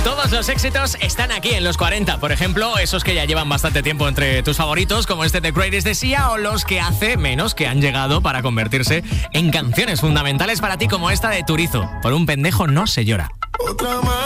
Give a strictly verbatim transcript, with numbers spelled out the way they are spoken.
Todos los éxitos están aquí en los cuarenta. Por ejemplo, esos que ya llevan bastante tiempo entre tus favoritos, como este The Greatest de Sia, o los que hace menos que han llegado para convertirse en canciones fundamentales para ti, como esta de Turizo. Por un pendejo no se llora. Otra más.